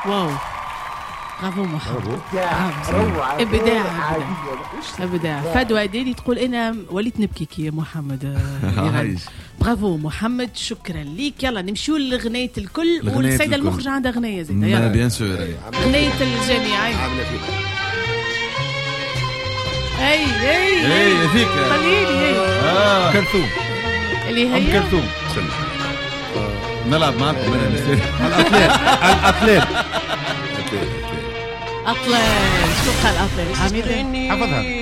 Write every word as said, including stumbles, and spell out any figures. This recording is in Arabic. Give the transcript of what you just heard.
واو برافو محمد روعة ابداع ابداع فدوى ديلي تقول انا وليت نبكي كي يا محمد برافو محمد شكرا ليك يلا نمشيو لغنية الكل والسيدة المخرجة عندها غنية زيادة يلا بيان سور غنية الجميع اي اي اي اي فيك خليني اي اه كرثوم اللي هي كرثوم نلعب معكم انا نسيت الاطلال الاطلال اطلال شو قال اطلال حفظها